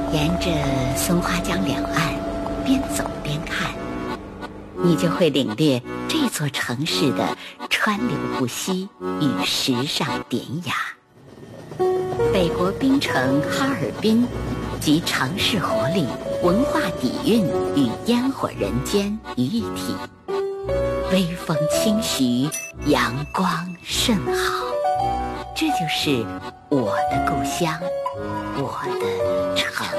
沿着松花江两岸边走边看，你就会领略这座城市的川流不息与时尚典雅。北国冰城哈尔滨集城市活力、文化底蕴与烟火人间于一体，微风轻徐，阳光甚好。这就是我的故乡，我的城。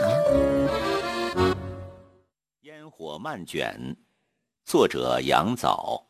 烟火漫卷，作者杨藻。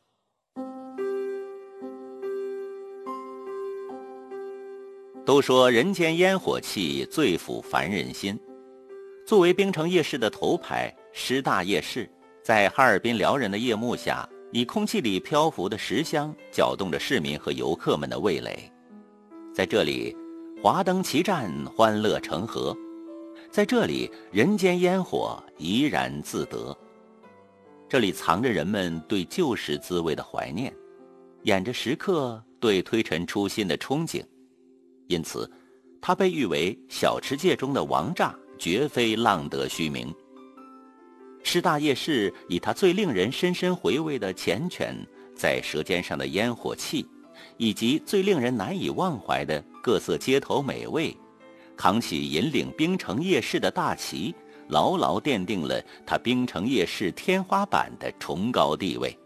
都说人间烟火气最抚凡人心。作为冰城夜市的头牌，师大夜市在哈尔滨撩人的夜幕下，以空气里漂浮的食香搅动着市民和游客们的味蕾。在这里，华灯齐战，欢乐成河；在这里，人间烟火怡然自得。这里藏着人们对旧时滋味的怀念，演着食客对推陈出新的憧憬。因此，它被誉为小吃界中的王炸，绝非浪得虚名。师大夜市以它最令人深深回味的缱绻在舌尖上的烟火气，以及最令人难以忘怀的各色街头美味，扛起引领冰城夜市的大旗，牢牢奠定了它冰城夜市天花板的崇高地位。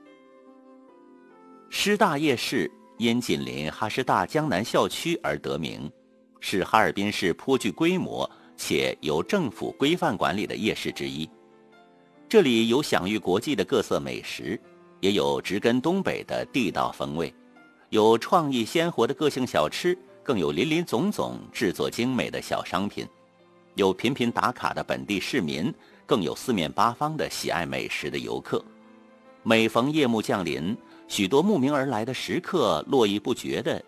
师大夜市因紧邻哈师大江南校区而得名，是哈尔滨市颇具规模且由政府规范管理的夜市之一。这里有享誉国际的各色美食，也有植根东北的地道风味，有创意鲜活的个性小吃，更有林林总总制作精美的小商品，有频频打卡的本地市民，更有四面八方的喜爱美食的游客。每逢夜幕降临，许多慕名而来的食客络绎不绝地